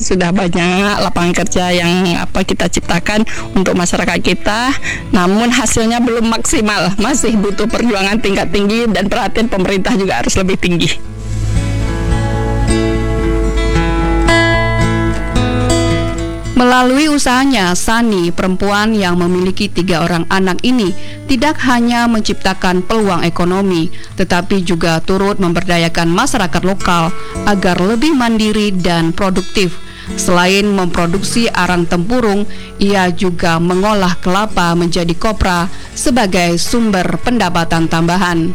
sudah banyak lapangan kerja yang kita ciptakan untuk masyarakat kita, namun hasilnya belum maksimal, masih butuh perjuangan tingkat tinggi dan perhatian pemerintah juga harus lebih tinggi. Melalui usahanya, Sani, perempuan yang memiliki 3 orang anak ini, tidak hanya menciptakan peluang ekonomi, tetapi juga turut memberdayakan masyarakat lokal agar lebih mandiri dan produktif. Selain memproduksi arang tempurung, ia juga mengolah kelapa menjadi kopra sebagai sumber pendapatan tambahan.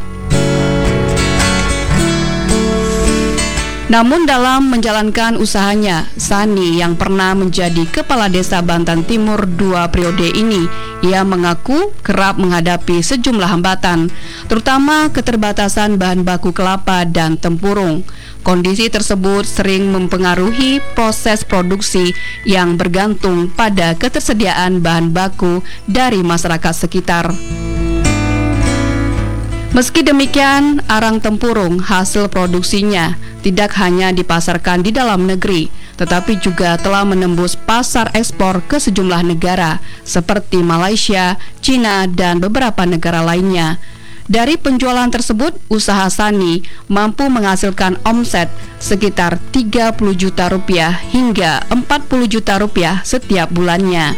Namun dalam menjalankan usahanya, Sani yang pernah menjadi Kepala Desa Bantan Timur 2 periode ini, ia mengaku kerap menghadapi sejumlah hambatan, terutama keterbatasan bahan baku kelapa dan tempurung. Kondisi tersebut sering mempengaruhi proses produksi yang bergantung pada ketersediaan bahan baku dari masyarakat sekitar. Meski demikian, arang tempurung hasil produksinya tidak hanya dipasarkan di dalam negeri, tetapi juga telah menembus pasar ekspor ke sejumlah negara seperti Malaysia, Cina, dan beberapa negara lainnya. Dari penjualan tersebut, usaha Sani mampu menghasilkan omset sekitar 30 juta rupiah hingga 40 juta rupiah setiap bulannya.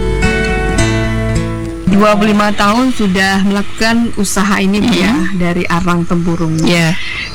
25 tahun sudah melakukan usaha ini ya, dari arang tempurung. Ya.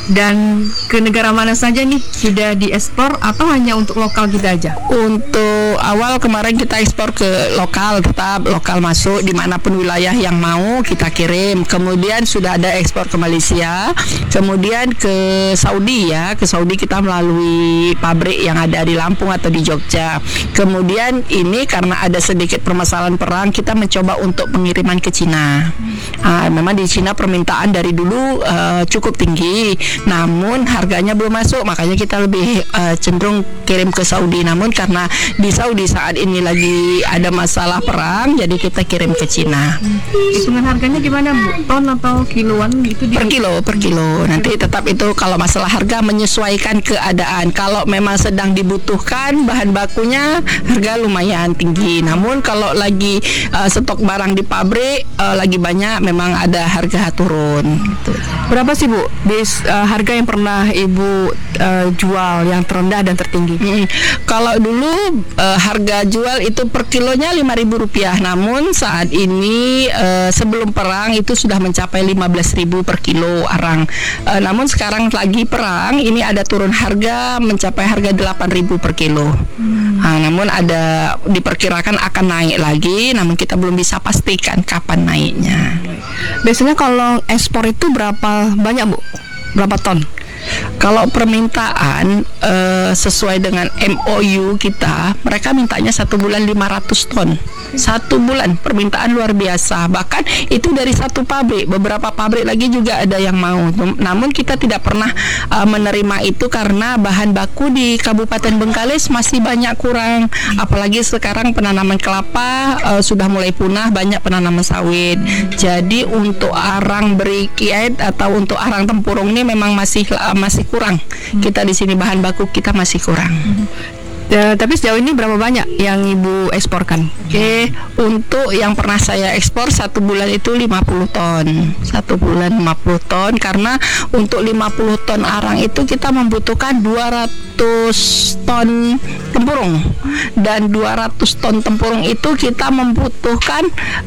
Dan ke negara mana saja nih sudah diekspor atau hanya untuk lokal kita aja? Untuk awal kemarin kita ekspor ke lokal, tetap lokal masuk dimanapun wilayah yang mau kita kirim. Kemudian sudah ada ekspor ke Malaysia, kemudian ke Saudi ya, ke Saudi kita melalui pabrik yang ada di Lampung atau di Jogja. Kemudian ini karena ada sedikit permasalahan perang, kita mencoba untuk pengiriman ke Cina. Memang di Cina permintaan dari dulu cukup tinggi, namun harganya belum masuk, makanya kita lebih cenderung kirim ke Saudi. Namun karena di Saudi saat ini lagi ada masalah perang, jadi kita kirim ke Cina. Hitungan harganya gimana, Bu? Ton atau kiloan gitu? Per kilo. Nanti tetap itu kalau masalah harga menyesuaikan keadaan. Kalau memang sedang dibutuhkan bahan bakunya, harga lumayan tinggi. Namun kalau lagi stok barang di pabrik lagi banyak, memang ada harga turun gitu. Berapa sih, Bu, harga yang pernah Ibu jual yang terendah dan tertinggi? Kalau dulu harga jual itu per kilonya Rp5.000, namun saat ini sebelum perang itu sudah mencapai Rp15.000 per kilo arang. Namun sekarang lagi perang, ini ada turun harga mencapai harga Rp8.000 per kilo. Namun ada diperkirakan akan naik lagi, namun kita belum bisa pastikan kapan naiknya. Biasanya kalau ekspor itu berapa banyak, Bu? Berapa ton? Kalau permintaan sesuai dengan MOU kita, mereka mintanya 1 bulan 500 ton. 1 bulan permintaan luar biasa. Bahkan itu dari satu pabrik, beberapa pabrik lagi juga ada yang mau. Namun kita tidak pernah menerima itu karena bahan baku di Kabupaten Bengkalis masih banyak kurang. Apalagi sekarang penanaman kelapa sudah mulai punah, banyak penanaman sawit. Jadi untuk arang briquette atau untuk arang tempurung ini memang masih kurang. Kita di sini bahan baku kita masih kurang. Tapi sejauh ini berapa banyak yang Ibu eksporkan? Untuk yang pernah saya ekspor 1 bulan itu 50 ton. 1 bulan 50 ton, karena untuk 50 ton arang itu kita membutuhkan 200 ton tempurung. Dan 200 ton tempurung itu kita membutuhkan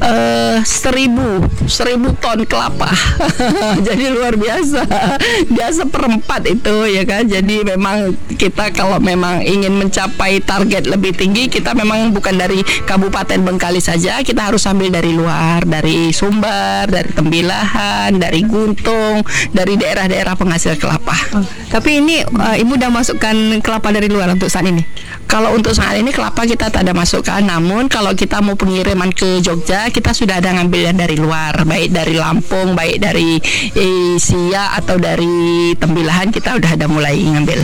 1000 ton kelapa. Jadi luar biasa. Dia seperempat itu ya kan. Jadi memang kita kalau memang ingin mencapai target lebih tinggi, kita memang bukan dari Kabupaten Bengkalis saja, kita harus ambil dari luar, dari Sumber, dari Tembilahan, dari Guntung, dari daerah-daerah penghasil kelapa. Tapi ini Ibu udah masukkan kelapa dari luar untuk saat ini? Kalau untuk saat ini kelapa kita tak ada masukkan, namun kalau kita mau pengiriman ke Jogja, kita sudah ada ngambil yang dari luar, baik dari Lampung, baik dari Siak atau dari Tembilahan, kita udah ada mulai ngambil.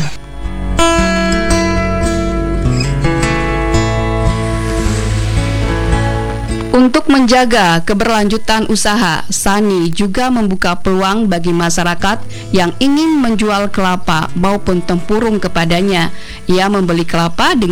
Untuk menjaga keberlanjutan usaha, Sani juga membuka peluang bagi masyarakat yang ingin menjual kelapa maupun tempurung kepadanya. Ia membeli kelapa dengan